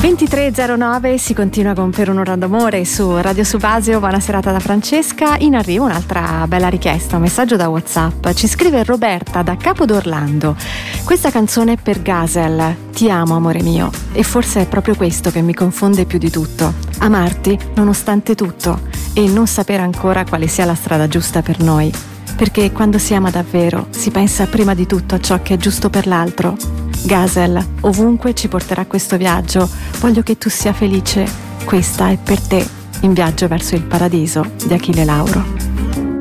23.09, si continua con Per un'ora d'amore su Radio Subasio. Buona serata da Francesca. In arrivo un'altra bella richiesta, un messaggio da WhatsApp. Ci scrive Roberta da Capodorlando. Questa canzone è per Gazel. Ti amo, amore mio. E forse è proprio questo che mi confonde più di tutto. Amarti nonostante tutto e non sapere ancora quale sia la strada giusta per noi. Perché quando si ama davvero si pensa prima di tutto a ciò che è giusto per l'altro. Gazel, ovunque ci porterà questo viaggio, voglio che tu sia felice. Questa è per te, In viaggio verso il paradiso di Achille Lauro.